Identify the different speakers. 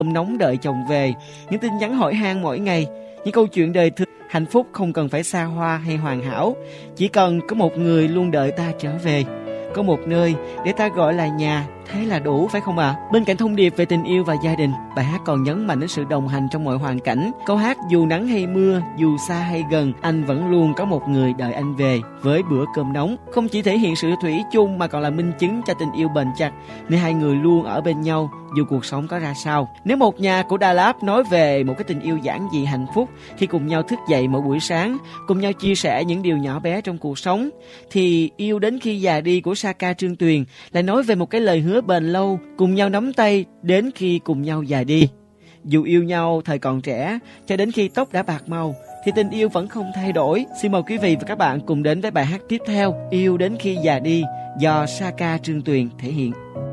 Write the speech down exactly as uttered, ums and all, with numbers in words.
Speaker 1: cơm nóng đợi chồng về, những tin nhắn hỏi han mỗi ngày, những câu chuyện đời thường. Hạnh phúc không cần phải xa hoa hay hoàn hảo, chỉ cần có một người luôn đợi ta trở về, có một nơi để ta gọi là nhà, thế là đủ, phải không ạ? À? Bên cạnh thông điệp về tình yêu và gia đình, bài hát còn nhấn mạnh đến sự đồng hành trong mọi hoàn cảnh. Câu hát dù nắng hay mưa, dù xa hay gần, anh vẫn luôn có một người đợi anh về với bữa cơm nóng. Không chỉ thể hiện sự thủy chung mà còn là minh chứng cho tình yêu bền chặt, nên hai người luôn ở bên nhau dù cuộc sống có ra sao. Nếu một nhà của Đà Lạt nói về một cái tình yêu giản dị hạnh phúc khi cùng nhau thức dậy mỗi buổi sáng, cùng nhau chia sẻ những điều nhỏ bé trong cuộc sống, thì Yêu đến khi già đi của Sa-ca Trương Tuyền lại nói về một cái lời hứa bền lâu, cùng nhau nắm tay đến khi cùng nhau già đi. Dù yêu nhau thời còn trẻ cho đến khi tóc đã bạc màu thì tình yêu vẫn không thay đổi. Xin mời quý vị và các bạn cùng đến với bài hát tiếp theo, Yêu đến khi già đi, do Sa-ca Trương Tuyền thể hiện.